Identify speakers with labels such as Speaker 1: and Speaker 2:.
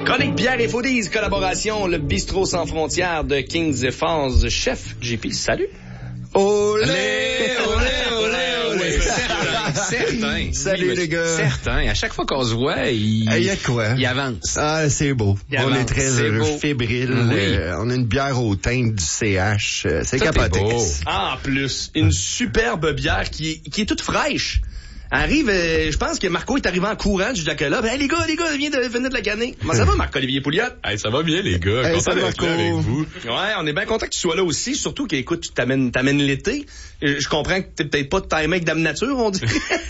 Speaker 1: Chronique Bière et Foodies, collaboration, le bistrot sans frontières de Kings Falls. Chef JP, salut.
Speaker 2: Olé,
Speaker 1: olé, olé, olé. Certain.
Speaker 2: Salut les gars.
Speaker 3: Certain. À chaque fois qu'on se voit, il
Speaker 2: y a quoi?
Speaker 3: Il avance.
Speaker 2: Ah, c'est beau. On est très heureux, fébrile.
Speaker 3: Oui.
Speaker 2: On a une bière au teinte du CH. C'est capoté.
Speaker 1: En plus, une superbe bière qui est toute fraîche. Arrive, je pense que Marco est arrivé en courant du Jacola. Ben, les gars, venez de la canner. Comment ça va, Marc-Olivier Pouliot?
Speaker 3: Hey, ça va bien, les gars.
Speaker 2: Hey,
Speaker 3: content d'être là avec vous.
Speaker 1: Ouais, on est bien content que tu sois là aussi. Surtout qu'écoute, tu t'amènes l'été. Je comprends que t'es peut-être pas de timing avec Dame Nature, on dit.